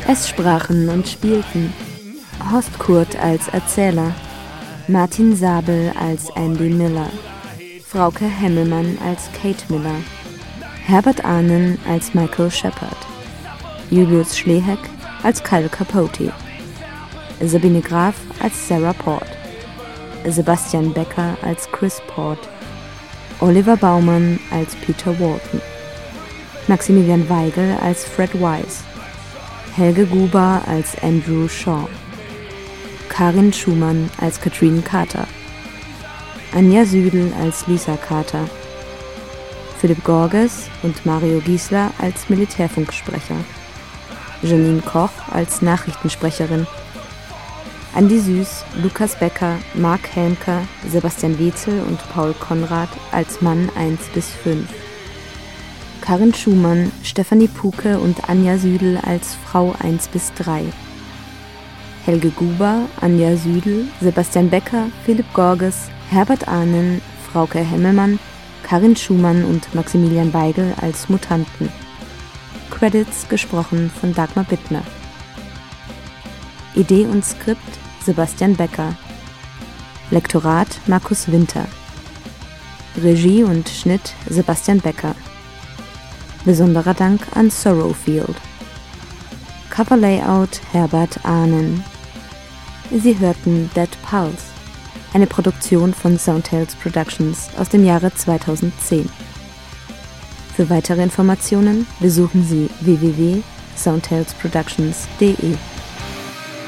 Es sprachen und spielten Horst Kurt als Erzähler, Martin Sabel als Andy Miller, Frauke Hemmelmann als Kate Miller, Herbert Ahnen als Michael Shepard, Julius Schleheck als Kyle Capote, Sabine Graf als Sarah Port, Sebastian Becker als Chris Port, Oliver Baumann als Peter Walton, Maximilian Weigel als Fred Wise, Helge Guber als Andrew Shaw, Karin Schumann als Katrine Carter, Anja Südel als Lisa Carter, Philipp Gorges und Mario Giesler als Militärfunksprecher, Janine Koch als Nachrichtensprecherin, Andi Süß, Lukas Becker, Mark Helmker, Sebastian Wetzel und Paul Konrad als Mann 1 bis 5, Karin Schumann, Stefanie Puke und Anja Südel als Frau 1 bis 3, Helge Guber, Anja Südel, Sebastian Becker, Philipp Gorges, Herbert Ahnen, Frauke Hemmelmann, Karin Schumann und Maximilian Weigel als Mutanten. Credits gesprochen von Dagmar Bittner. Idee und Skript Sebastian Becker. Lektorat Markus Winter. Regie und Schnitt Sebastian Becker. Besonderer Dank an Sorrowfield. Coverlayout Herbert Ahnen. Sie hörten Dead Pulse, eine Produktion von Soundtales Productions aus dem Jahre 2010. Für weitere Informationen besuchen Sie www.soundtalesproductions.de.